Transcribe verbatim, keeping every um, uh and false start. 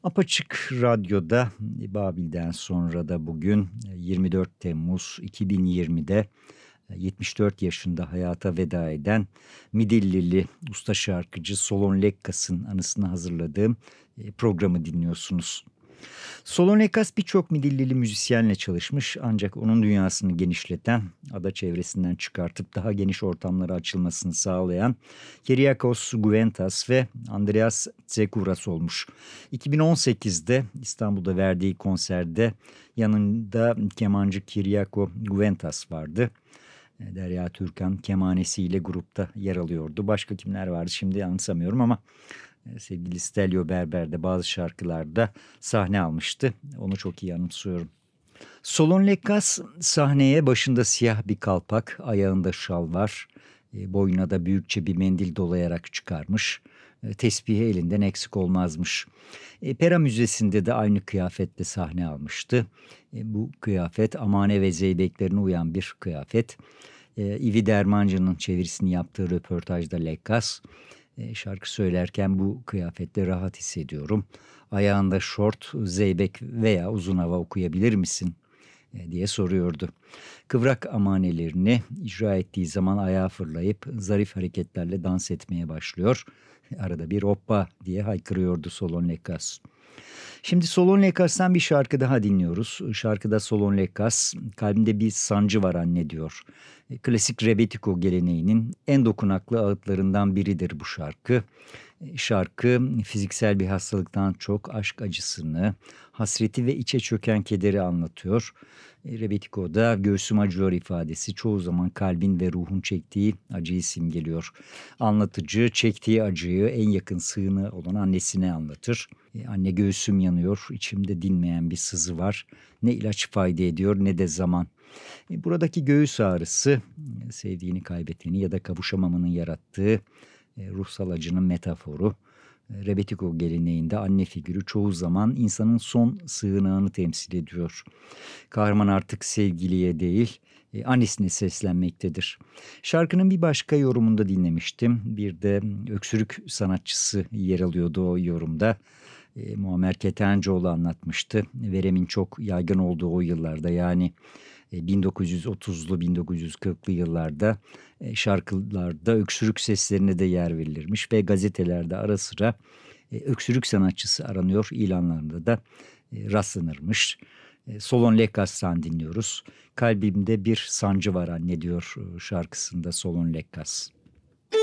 Apaçık Radyo'da Babil'den sonra da bugün yirmi dört Temmuz iki bin yirmide yetmiş dört yaşında hayata veda eden Midillili usta şarkıcı Solon Lekkas'ın anısına hazırladığım programı dinliyorsunuz. Solon Lekkas birçok Midillili müzisyenle çalışmış ancak onun dünyasını genişleten, ada çevresinden çıkartıp daha geniş ortamlara açılmasını sağlayan Kyriakos Gouventas ve Andreas Tsekouras olmuş. iki bin on sekizde İstanbul'da verdiği konserde yanında kemancı Kyriakos Gouventas vardı. Derya Türkan kemanesiyle grupta yer alıyordu. Başka kimler vardı şimdi anımsamıyorum ama sevgili Stelio Berber de bazı şarkılarda sahne almıştı. Onu çok iyi anımsıyorum. Solon Lekkas sahneye başında siyah bir kalpak, ayağında şal var, boynuna da büyükçe bir mendil dolayarak çıkarmış. Tesbihi elinden eksik olmazmış. Pera Müzesi'nde de aynı kıyafetle sahne almıştı. Bu kıyafet Amane ve Zeybeklerine uyan bir kıyafet. İvi Dermancı'nın çevirisini yaptığı röportajda Lekkas, şarkı söylerken bu kıyafetle rahat hissediyorum. Ayağında şort, zeybek veya uzun hava okuyabilir misin diye soruyordu. Kıvrak amanelerini icra ettiği zaman ayağa fırlayıp zarif hareketlerle dans etmeye başlıyor. Arada bir hoppa diye haykırıyordu Solon Lekkas. Şimdi Solon Lekkas'tan bir şarkı daha dinliyoruz. Şarkıda Solon Lekkas, kalbimde bir sancı var anne diyor. Klasik Rebetiko geleneğinin en dokunaklı ağıtlarından biridir bu şarkı. Şarkı fiziksel bir hastalıktan çok aşk acısını, hasreti ve içe çöken kederi anlatıyor. Rebetiko'da göğsüm acıyor ifadesi çoğu zaman kalbin ve ruhun çektiği acıyı simgeliyor. Anlatıcı çektiği acıyı en yakın sığını olan annesine anlatır. Anne göğsüm yanıyor, içimde dinmeyen bir sızı var. Ne ilaç fayda ediyor ne de zaman. Buradaki göğüs ağrısı sevdiğini kaybettiğini ya da kavuşamamanın yarattığı ruhsal acının metaforu. Rebetiko geleneğinde anne figürü çoğu zaman insanın son sığınağını temsil ediyor. Kahraman artık sevgiliye değil, annesine seslenmektedir. Şarkının bir başka yorumunda dinlemiştim. Bir de öksürük sanatçısı yer alıyordu o yorumda. E, Muammer Ketencoğlu anlatmıştı. Veremin çok yaygın olduğu o yıllarda, yani bin dokuz yüz otuzlu bin dokuz yüz kırklı yıllarda şarkılarda öksürük seslerine de yer verilirmiş ve gazetelerde ara sıra öksürük sanatçısı aranıyor ilanlarında da rastlanırmış. Solon Lekkas'tan dinliyoruz. Kalbimde bir sancı var anne diyor şarkısında Solon Lekkas.